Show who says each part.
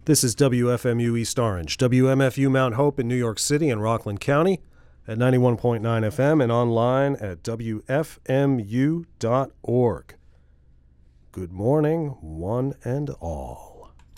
Speaker 1: This is WFMU East Orange, WMFU Mount Hope in New York City and Rockland County at 91.9 FM and online at WFMU.org. Good morning, one and all.